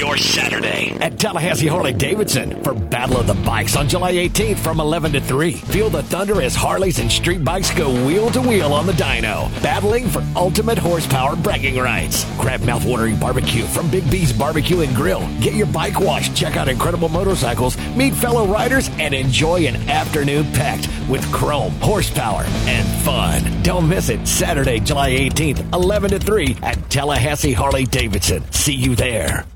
your Saturday at Tallahassee Harley-Davidson for Battle of the Bikes on July 18th from 11 to 3. Feel the thunder as Harleys and street bikes go wheel to wheel on the dyno, battling for ultimate horsepower bragging rights. Grab mouth-watering barbecue from Big B's Barbecue and Grill. Get your bike washed, check out incredible motorcycles, meet fellow riders, and enjoy an afternoon packed with chrome, horsepower, and fun. Don't miss it. Saturday, July 18th, 11 to 3 at Tallahassee Harley-Davidson. See you there.